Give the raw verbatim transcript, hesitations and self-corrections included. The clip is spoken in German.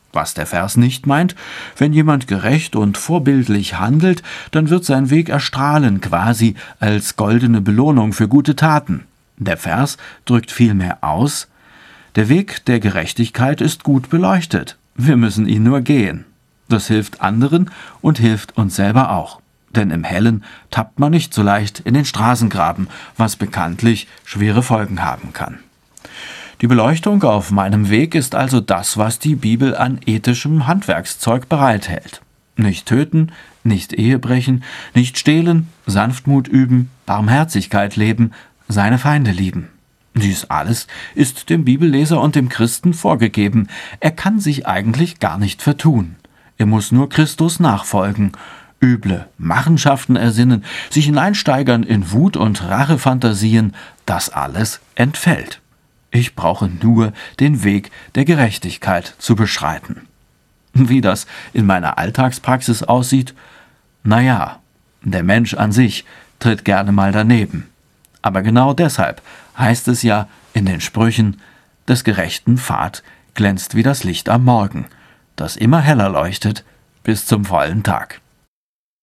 Was der Vers nicht meint: Wenn jemand gerecht und vorbildlich handelt, dann wird sein Weg erstrahlen, quasi als goldene Belohnung für gute Taten. Der Vers drückt vielmehr aus: Der Weg der Gerechtigkeit ist gut beleuchtet. Wir müssen ihn nur gehen. Das hilft anderen und hilft uns selber auch. Denn im Hellen tappt man nicht so leicht in den Straßengraben, was bekanntlich schwere Folgen haben kann. Die Beleuchtung auf meinem Weg ist also das, was die Bibel an ethischem Handwerkszeug bereithält. Nicht töten, nicht Ehebrechen, nicht stehlen, Sanftmut üben, Barmherzigkeit leben, seine Feinde lieben. Dies alles ist dem Bibelleser und dem Christen vorgegeben. Er kann sich eigentlich gar nicht vertun. Er muss nur Christus nachfolgen, üble Machenschaften ersinnen, sich hineinsteigern in Wut und Rachefantasien. Das alles entfällt. Ich brauche nur den Weg der Gerechtigkeit zu beschreiten. Wie das in meiner Alltagspraxis aussieht? Naja, der Mensch an sich tritt gerne mal daneben. Aber genau deshalb heißt es ja in den Sprüchen: Des gerechten Pfad glänzt wie das Licht am Morgen, das immer heller leuchtet bis zum vollen Tag.